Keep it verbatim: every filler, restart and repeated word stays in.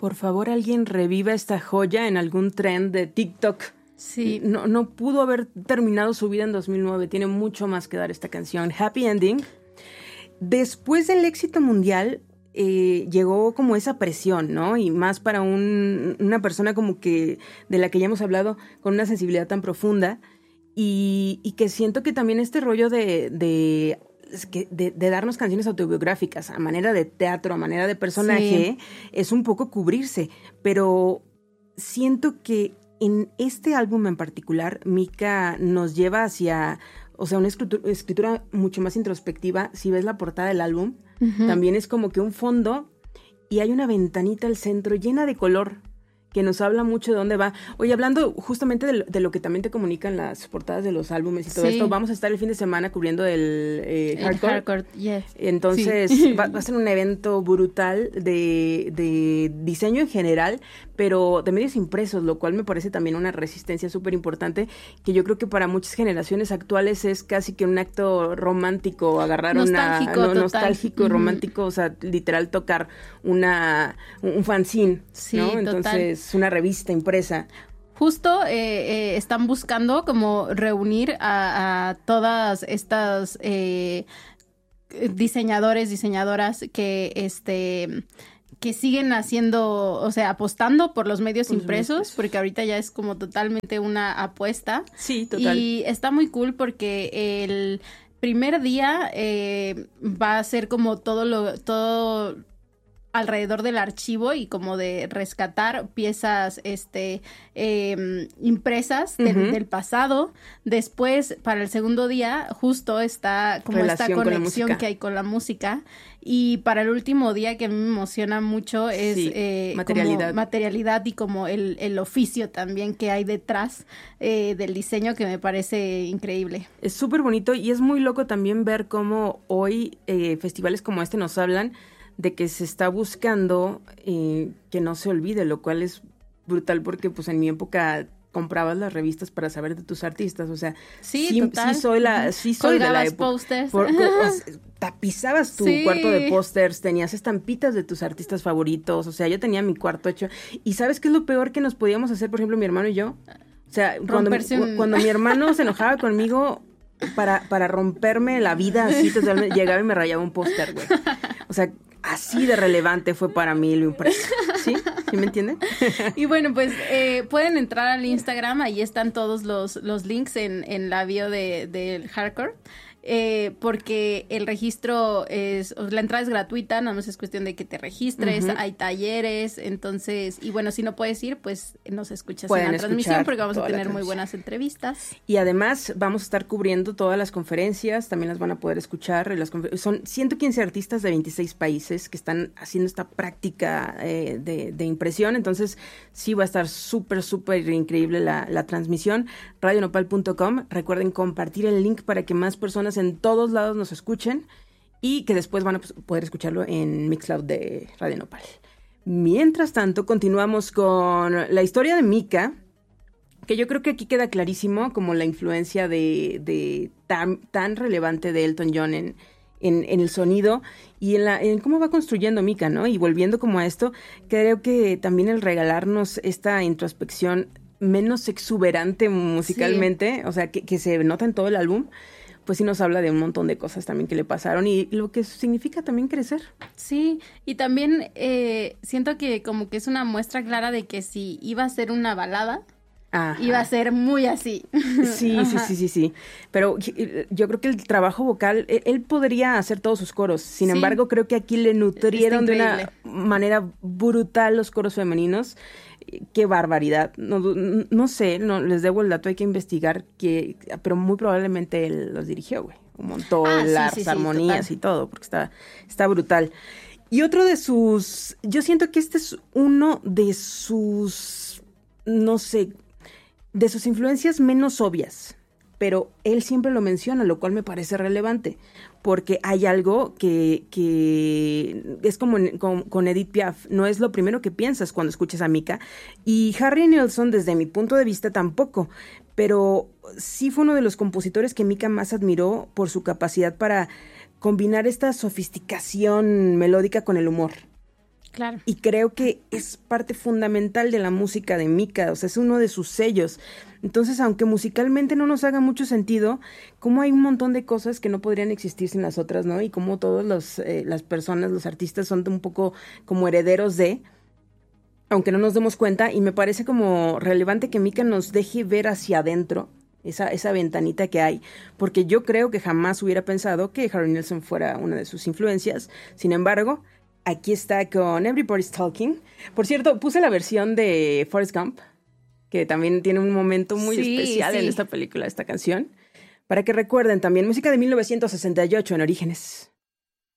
Por favor, alguien reviva esta joya en algún trend de TikTok. Sí. No, no pudo haber terminado su vida en dos mil nueve. Tiene mucho más que dar esta canción. Happy Ending. Después del éxito mundial, eh, llegó como esa presión, ¿no? Y más para un, una persona como que, de la que ya hemos hablado, con una sensibilidad tan profunda. Y, y que siento que también este rollo de... de De, de darnos canciones autobiográficas a manera de teatro, a manera de personaje, sí. Es un poco cubrirse, pero siento que en este álbum en particular, Mika nos lleva hacia, o sea, una escritura, escritura mucho más introspectiva. Si ves la portada del álbum, uh-huh. También es como que un fondo y hay una ventanita al centro llena de color, que nos habla mucho de dónde va. Oye, hablando justamente de lo, de lo que también te comunican las portadas de los álbumes y todo sí. Esto, vamos a estar el fin de semana cubriendo el, eh, el hardcore. hardcore yes. Entonces, sí. va, va a ser un evento brutal de, de diseño en general, pero de medios impresos, lo cual me parece también una resistencia súper importante, que yo creo que para muchas generaciones actuales es casi que un acto romántico, agarrar nostálgico, una... No, nostálgico, mm-hmm. romántico, o sea, literal tocar una un fanzine, sí, ¿no? Entonces, total. Una revista impresa. Justo eh, eh, están buscando como reunir a, a todas estas eh, diseñadores, diseñadoras que este que siguen haciendo, o sea, apostando por los medios por impresos, los porque ahorita ya es como totalmente una apuesta. Sí, total. Y está muy cool porque el primer día eh, va a ser como todo lo todo alrededor del archivo y como de rescatar piezas este eh, impresas del, uh-huh. del pasado. Después, para el segundo día, justo está como Relación esta conexión que hay con la música. Y para el último día, que a mí me emociona mucho, es sí, eh, materialidad. Como materialidad y como el, el oficio también que hay detrás eh, del diseño, que me parece increíble. Es súper bonito y es muy loco también ver cómo hoy eh, festivales como este nos hablan de que se está buscando eh, que no se olvide, lo cual es brutal porque pues en mi época comprabas las revistas para saber de tus artistas, o sea, sí, sí, total. sí soy la, sí soy Colgabas de la época. Posters. Por, o sea, tapizabas tu sí. cuarto de pósters, tenías estampitas de tus artistas favoritos, o sea, yo tenía mi cuarto hecho. ¿Y sabes qué es lo peor que nos podíamos hacer, por ejemplo, mi hermano y yo? O sea, cuando, un... cuando mi hermano se enojaba conmigo para, para romperme la vida, así, totalmente, llegaba y me rayaba un póster, güey. O sea, así de relevante fue para mí lo impreso. ¿Sí? ¿Sí me entienden? Y bueno, pues eh, pueden entrar al Instagram, ahí están todos los, los links en, en la bio de, del hardcore. Eh, porque el registro es, la entrada es gratuita, nada más es cuestión de que te registres, uh-huh. hay talleres, entonces, y bueno, si no puedes ir, pues nos escuchas Pueden en la transmisión porque vamos a tener muy buenas entrevistas. Y además vamos a estar cubriendo todas las conferencias, también las van a poder escuchar, las confer- son ciento quince artistas de veintiséis países que están haciendo esta práctica eh, de, de impresión, entonces sí va a estar súper, súper increíble la, la transmisión. radio nopal punto com, recuerden compartir el link para que más personas en todos lados nos escuchen y que después van a poder escucharlo en Mixcloud de Radio Nopal. Mientras tanto, continuamos con la historia de Mika, que yo creo que aquí queda clarísimo como la influencia de, de tan, tan relevante de Elton John en, en, en el sonido y en, la, en cómo va construyendo Mika, ¿no? Y volviendo como a esto, creo que también el regalarnos esta introspección menos exuberante musicalmente, sí. O sea, que, que se nota en todo el álbum, pues sí nos habla de un montón de cosas también que le pasaron y lo que significa también crecer. Sí, y también eh, siento que como que es una muestra clara de que si iba a ser una balada, Ajá. iba a ser muy así. Sí, sí, sí, sí, sí. Pero yo creo que el trabajo vocal, él, él podría hacer todos sus coros. Sin sí. embargo, creo que aquí le nutrieron de una manera brutal los coros femeninos. Qué barbaridad. No, no sé, no les debo el dato, hay que investigar, que, pero muy probablemente él los dirigió, güey. Montó ah, las sí, sí, armonías sí, y todo, porque está, está brutal. Y otro de sus, yo siento que este es uno de sus, no sé, de sus influencias menos obvias, pero él siempre lo menciona, lo cual me parece relevante, porque hay algo que, que es como en, con, con Edith Piaf, no es lo primero que piensas cuando escuchas a Mika, y Harry Nilsson, desde mi punto de vista, tampoco, pero sí fue uno de los compositores que Mika más admiró por su capacidad para combinar esta sofisticación melódica con el humor. Claro. Y creo que es parte fundamental de la música de Mika, o sea, es uno de sus sellos. Entonces, aunque musicalmente no nos haga mucho sentido, como hay un montón de cosas que no podrían existir sin las otras, ¿no? Y como todas los, eh, las personas, los artistas son un poco como herederos de, aunque no nos demos cuenta, y me parece como relevante que Mika nos deje ver hacia adentro esa, esa ventanita que hay, porque yo creo que jamás hubiera pensado que Harry Nilsson fuera una de sus influencias. Sin embargo, aquí está con Everybody's Talking. Por cierto, puse la versión de Forrest Gump, que también tiene un momento muy sí, especial sí. en esta película, esta canción, para que recuerden también música de mil novecientos sesenta y ocho en Orígenes.